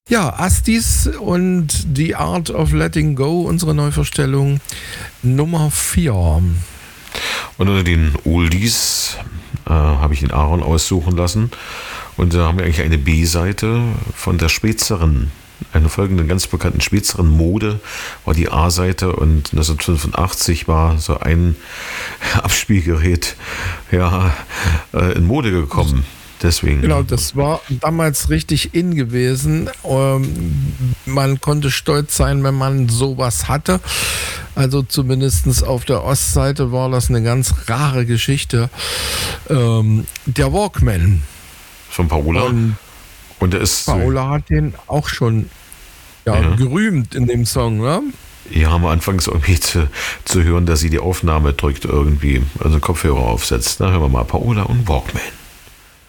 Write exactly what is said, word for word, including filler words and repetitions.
Ja, Astis und The Art of Letting Go, unsere Neuvorstellung Nummer vier. Und unter den Oldies äh, habe ich den Aaron aussuchen lassen. Und da haben wir eigentlich eine B-Seite von der späteren, einer folgenden ganz bekannten späteren Mode, war die A-Seite, und neunzehnhundertfünfundachtzig war so ein Abspielgerät ja, äh, in Mode gekommen. Deswegen. Genau, das war damals richtig in gewesen. Ähm, man konnte stolz sein, wenn man sowas hatte. Also zumindest auf der Ostseite war das eine ganz rare Geschichte. Ähm, der Walkman. Von Paola. Und, Und der ist. Paola hat den auch schon ja, ja. gerühmt in dem Song, ne? Ja, am Anfang so irgendwie zu, zu hören, dass sie die Aufnahme drückt irgendwie, also Kopfhörer aufsetzt. Da hören wir mal Paola und Walkman.